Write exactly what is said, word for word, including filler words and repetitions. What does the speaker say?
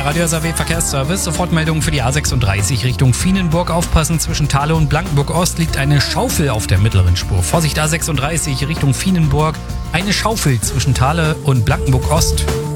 Der Radio S A W Verkehrsservice. Sofortmeldung für die A sechsunddreißig Richtung Vienenburg. Aufpassen, zwischen Thale und Blankenburg Ost liegt eine Schaufel auf der mittleren Spur. Vorsicht, A sechsunddreißig Richtung Vienenburg. Eine Schaufel zwischen Thale und Blankenburg Ost.